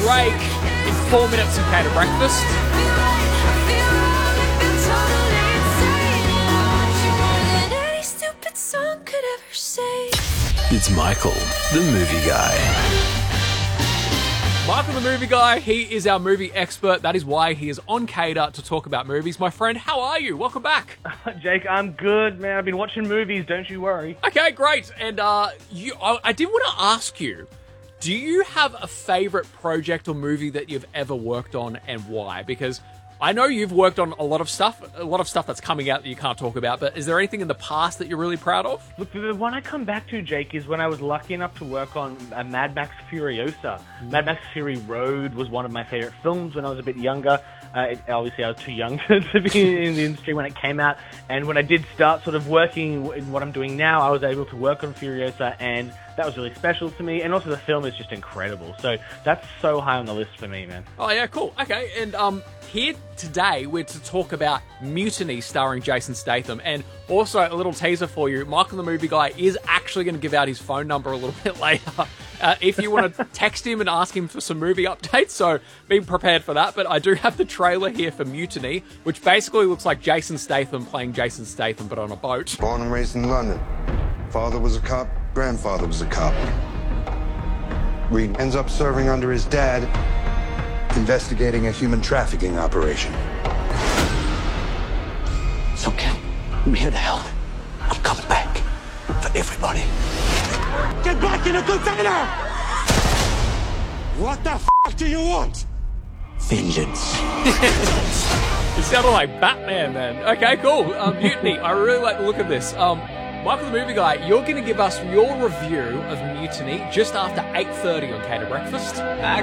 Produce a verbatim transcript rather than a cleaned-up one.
break in four minutes and cater breakfast. It's Michael, the movie guy. Michael the movie guy, he is our movie expert. That is why he is on Cater to talk about movies. My friend, how are you? Welcome back. Jake, I'm good, man. I've been watching movies, don't you worry. Okay, great. And uh, you, I, I did want to ask you, do you have a favourite project or movie that you've ever worked on and why? Because I know you've worked on a lot of stuff, a lot of stuff that's coming out that you can't talk about, but is there anything in the past that you're really proud of? Look, the one I come back to, Jake, is when I was lucky enough to work on uh, Mad Max Furiosa. Mm. Mad Max Fury Road was one of my favourite films when I was a bit younger. Uh, it, obviously, I was too young to, to be in the industry when it came out, and when I did start sort of working in what I'm doing now, I was able to work on Furiosa, and that was really special to me, and also the film is just incredible. So that's so high on the list for me, man. Oh, yeah, cool. Okay, and um, here today we're to talk about Mutiny starring Jason Statham, and also a little teaser for you, Michael the movie guy is actually going to give out his phone number a little bit later uh, if you want to text him and ask him for some movie updates, so be prepared for that. But I do have the trailer here for Mutiny, which basically looks like Jason Statham playing Jason Statham but on a boat. Born and raised in London. Father was a cop, grandfather was a cop. Reed ends up serving under his dad, investigating a human trafficking operation. It's okay. I'm here to help. I'm coming back. For everybody. Get back in the container! What the f*** do you want? Vengeance. You sounded like Batman then. Okay, cool. Um, Mutiny, I really like the look of this. Um, Michael the movie guy, you're going to give us your review of Mutiny just after eight thirty on Cater Breakfast. I